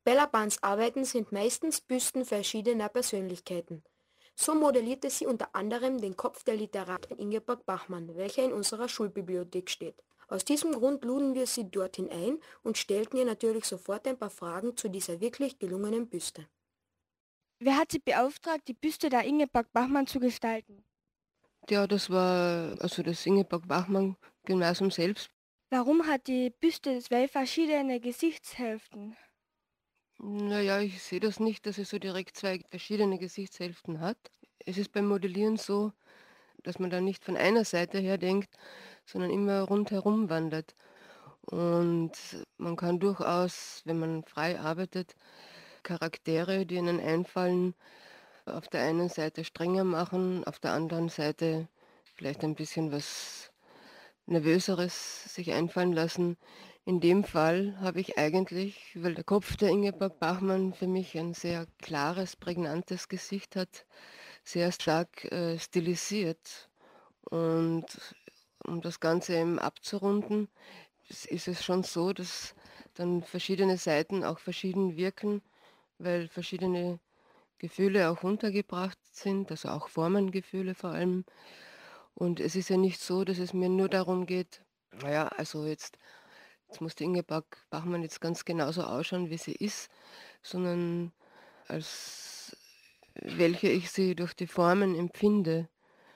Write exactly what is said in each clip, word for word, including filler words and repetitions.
Bellabans Arbeiten sind meistens Büsten verschiedener Persönlichkeiten. So modellierte sie unter anderem den Kopf der Literatin Ingeborg Bachmann, welcher in unserer Schulbibliothek steht. Aus diesem Grund luden wir sie dorthin ein und stellten ihr natürlich sofort ein paar Fragen zu dieser wirklich gelungenen Büste. Wer hat Sie beauftragt, die Büste der Ingeborg Bachmann zu gestalten? Ja, das war also das Ingeborg-Bachmann-Gymnasium selbst. Warum hat die Büste zwei verschiedene Gesichtshälften? Naja, ich sehe das nicht, dass es so direkt zwei verschiedene Gesichtshälften hat. Es ist beim Modellieren so, dass man da nicht von einer Seite her denkt, sondern immer rundherum wandert. Und man kann durchaus, wenn man frei arbeitet, Charaktere, die ihnen einfallen, auf der einen Seite strenger machen, auf der anderen Seite vielleicht ein bisschen was Nervöseres sich einfallen lassen. In dem Fall habe ich eigentlich, weil der Kopf der Ingeborg Bachmann für mich ein sehr klares, prägnantes Gesicht hat, sehr stark äh, stilisiert. Und um das Ganze eben abzurunden, ist ist es schon so, dass dann verschiedene Seiten auch verschieden wirken, weil verschiedene Gefühle auch untergebracht sind, also auch Formengefühle vor allem. Und es ist ja nicht so, dass es mir nur darum geht, naja, also jetzt, jetzt muss die Ingeborg Bachmann jetzt ganz genauso ausschauen, wie sie ist, sondern als welche ich sie durch die Formen empfinde.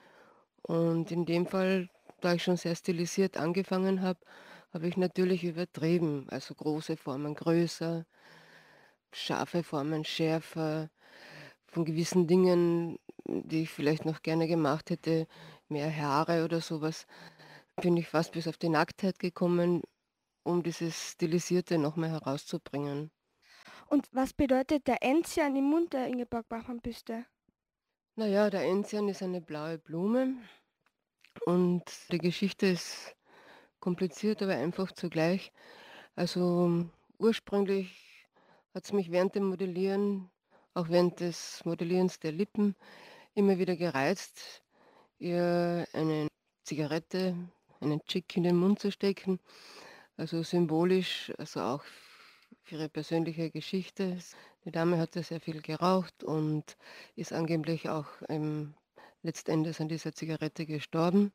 Und in dem Fall, da ich schon sehr stilisiert angefangen habe, habe ich natürlich übertrieben. Also große Formen größer, scharfe Formen schärfer, von gewissen Dingen, die ich vielleicht noch gerne gemacht hätte, mehr Haare oder sowas, bin ich fast bis auf die Nacktheit gekommen, um dieses Stilisierte noch mehr herauszubringen. Und was bedeutet der Enzian im Mund der Ingeborg Bachmann-Büste? Na ja, der Enzian ist eine blaue Blume und die Geschichte ist kompliziert, aber einfach zugleich. Also ursprünglich hat es mich während dem Modellieren, auch während des Modellierens der Lippen, immer wieder gereizt, ihr eine Zigarette, einen Chick in den Mund zu stecken, also symbolisch, also auch für ihre persönliche Geschichte. Die Dame hatte sehr viel geraucht und ist angeblich auch ähm, letztendlich an dieser Zigarette gestorben.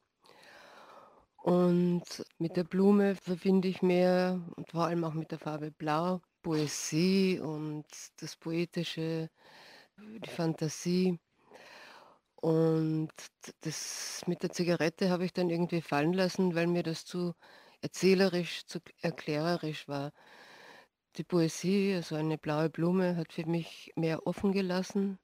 Und mit der Blume verbinde ich mehr und vor allem auch mit der Farbe Blau, Poesie und das Poetische, die Fantasie. Und das mit der Zigarette habe ich dann irgendwie fallen lassen, weil mir das zu erzählerisch, zu erklärerisch war. Die Poesie, also eine blaue Blume, hat für mich mehr offen gelassen.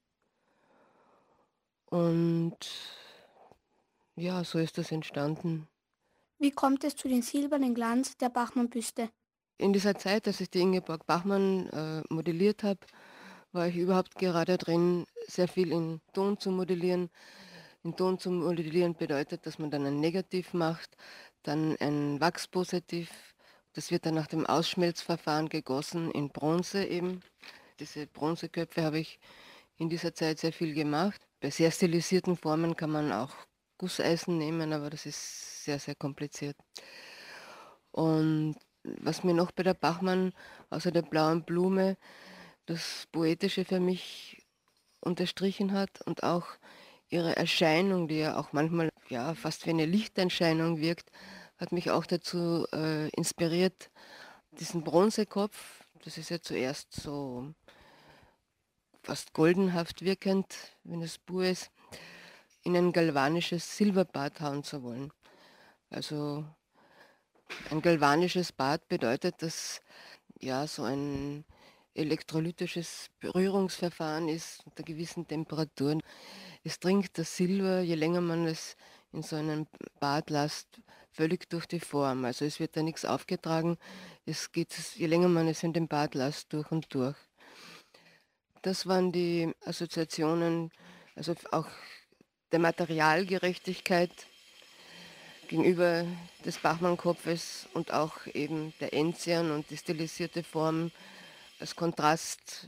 Und ja, so ist das entstanden. Wie kommt es zu dem silbernen Glanz der Bachmann-Büste? In dieser Zeit, als ich die Ingeborg Bachmann äh, modelliert habe, war ich überhaupt gerade drin, sehr viel in Ton zu modellieren. In Ton zu modellieren bedeutet, dass man dann ein Negativ macht, dann ein Wachspositiv. Das wird dann nach dem Ausschmelzverfahren gegossen in Bronze eben. Diese Bronzeköpfe habe ich in dieser Zeit sehr viel gemacht. Bei sehr stilisierten Formen kann man auch Gusseisen nehmen, aber das ist sehr, sehr kompliziert. Und was mir noch bei der Bachmann außer der blauen Blume das Poetische für mich unterstrichen hat und auch ihre Erscheinung, die ja auch manchmal ja fast wie eine Lichterscheinung wirkt, hat mich auch dazu äh, inspiriert, diesen Bronzekopf, das ist ja zuerst so fast goldenhaft wirkend, wenn es pur ist, in ein galvanisches Silberbad hauen zu wollen. Also ein galvanisches Bad bedeutet, dass ja so ein elektrolytisches Berührungsverfahren ist unter gewissen Temperaturen. Es dringt das Silber, je länger man es in so einem Bad lässt, völlig durch die Form. Also es wird da nichts aufgetragen. Es geht, je länger man es in dem Bad lässt, durch und durch. Das waren die Assoziationen, also auch der Materialgerechtigkeit gegenüber des Bachmann-Kopfes und auch eben der Enzian und die stilisierte Form als Kontrast,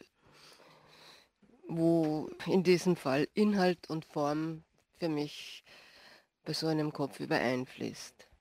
wo in diesem Fall Inhalt und Form für mich bei so einem Kopf übereinfließt.